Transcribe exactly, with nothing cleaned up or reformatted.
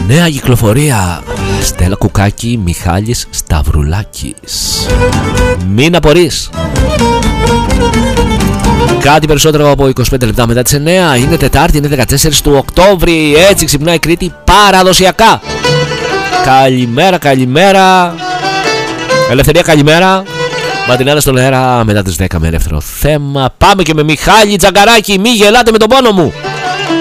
Νέα κυκλοφορία. Στέλλα Κουκάκη, Μιχάλης Σταυρουλάκης. Μην απορείς. Κάτι περισσότερο από είκοσι πέντε λεπτά μετά τις εννέα. Είναι Τετάρτη, είναι δεκατέσσερις του Οκτώβρη. Έτσι ξυπνάει η Κρήτη παραδοσιακά. Καλημέρα, καλημέρα. Ελευθερία, καλημέρα. Ματινάδα στον αέρα μετά τις δέκα με ελεύθερο θέμα. Πάμε και με Μιχάλη Τζαγκαράκη. Μη γελάτε με τον πόνο μου.